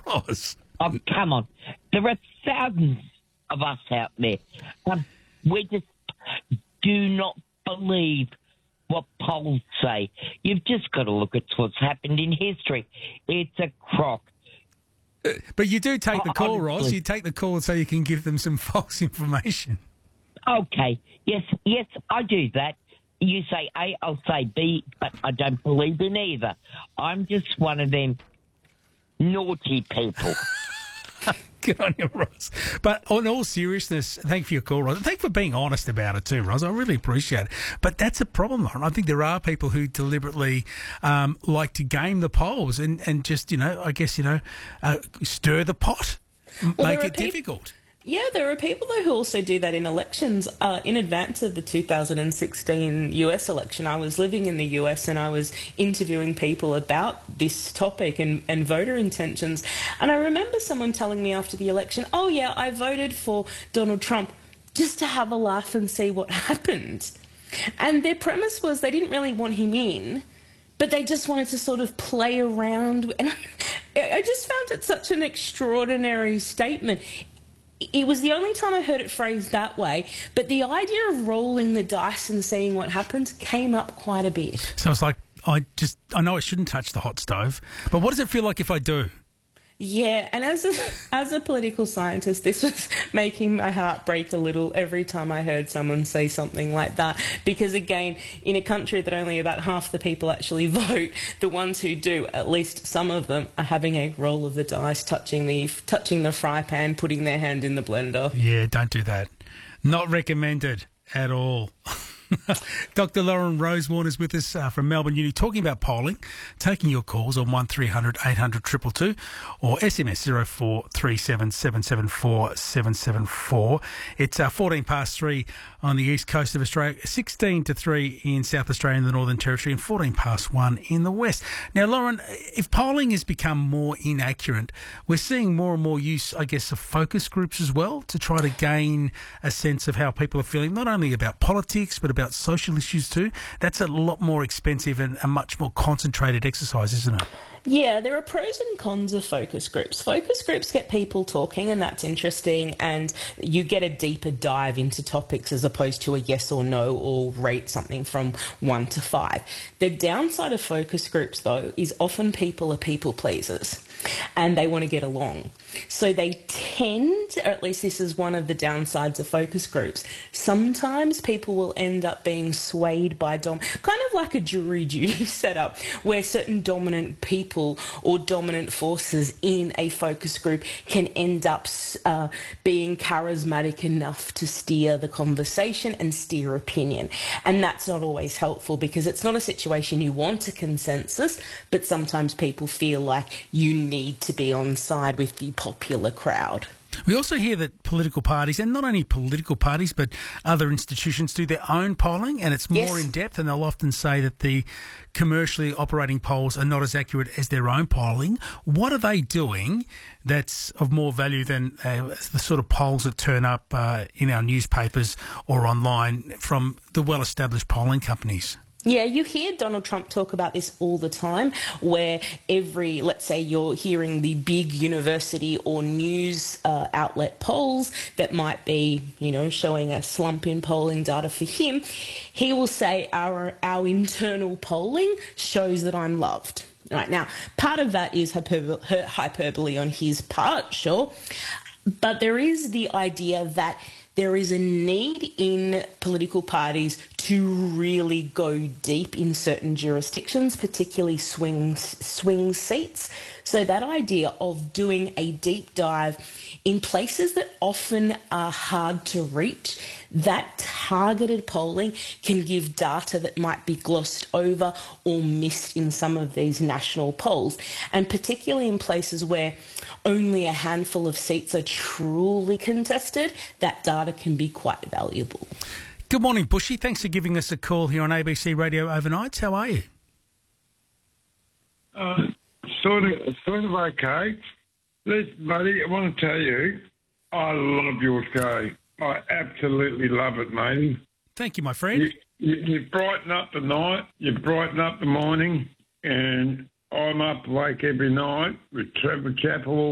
Ross. Oh, come on. There are thousands of us out there. We just do not believe what polls say. You've just got to look at what's happened in history. It's a crock. But you do take the call, Honestly. Ross. You take the call so you can give them some false information. Okay. Yes, I do that. You say A, I'll say B, but I don't believe in either. I'm just one of them naughty people. Good on you, Ross. But on all seriousness, thank you for your call, Ross. Thank you for being honest about it too, Ross. I really appreciate it. But that's a problem, Lauren. I think there are people who deliberately like to game the polls and just, I guess, stir the pot, make it difficult. Yeah, there are people though who also do that in elections. In advance of the 2016 US election, I was living in the US and I was interviewing people about this topic and voter intentions. And I remember someone telling me after the election, oh yeah, I voted for Donald Trump just to have a laugh and see what happened. And their premise was they didn't really want him in, but they just wanted to sort of play around. And I just found it such an extraordinary statement. It was the only time I heard it phrased that way, but the idea of rolling the dice and seeing what happens came up quite a bit. So it's like, I know I shouldn't touch the hot stove, but what does it feel like if I do? Yeah, and as a political scientist, this was making my heart break a little every time I heard someone say something like that. Because again, in a country that only about half the people actually vote, the ones who do, at least some of them, are having a roll of the dice, touching the fry pan, putting their hand in the blender. Yeah, don't do that. Not recommended at all. Dr. Lauren Rosewarne is with us from Melbourne Uni talking about polling, taking your calls on 1300 800 222 or SMS 0437 774 774. It's 14 past 3 on the east coast of Australia, 16 to 3 in South Australia and the Northern Territory, and 14 past 1 in the west. Now, Lauren, if polling has become more inaccurate, we're seeing more and more use, I guess, of focus groups as well to try to gain a sense of how people are feeling, not only about politics, but about social issues too. That's a lot more expensive and a much more concentrated exercise, isn't it? Yeah, there are pros and cons of focus groups. Focus groups get people talking, and that's interesting, and you get a deeper dive into topics as opposed to a yes or no or rate something from 1 to 5. The downside of focus groups, though, is often people are people pleasers and they want to get along. So they tend, or at least this is one of the downsides of focus groups, sometimes people will end up being swayed by kind of like a jury duty setup where certain dominant people or dominant forces in a focus group can end up being charismatic enough to steer the conversation and steer opinion. And that's not always helpful because it's not a situation you want a consensus, but sometimes people feel like you need to be on side with the popular crowd. We also hear that political parties, and not only political parties, but other institutions do their own polling, and it's more in depth, and they'll often say that the commercially operating polls are not as accurate as their own polling. What are they doing that's of more value than the sort of polls that turn up in our newspapers or online from the well-established polling companies? Yeah, you hear Donald Trump talk about this all the time, where let's say you're hearing the big university or news outlet polls that might be, showing a slump in polling data for him. He will say our internal polling shows that I'm loved. Right now, part of that is hyperbole on his part, sure, but there is the idea that there is a need in political parties to really go deep in certain jurisdictions, particularly swing seats. So that idea of doing a deep dive in places that often are hard to reach, that targeted polling can give data that might be glossed over or missed in some of these national polls. And particularly in places where only a handful of seats are truly contested, that data can be quite valuable. Good morning, Bushy. Thanks for giving us a call here on ABC Radio Overnights. How are you? Sort of okay. Listen, buddy, I want to tell you, I love your show. I absolutely love it, mate. Thank you, my friend. You brighten up the night, you brighten up the morning, and I'm up awake every night with Trevor Chappell